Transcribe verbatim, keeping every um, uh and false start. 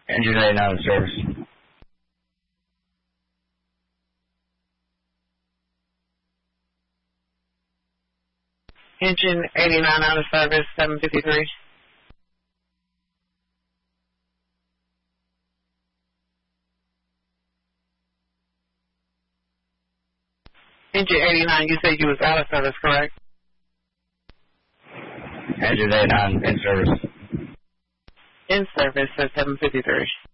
Engine eighty-nine in service. Engine eighty-nine out of service, seven fifty-three. Engine eighty-nine, you said you was out of service, correct? Engine eighty-nine in service. In service at seven fifty-three.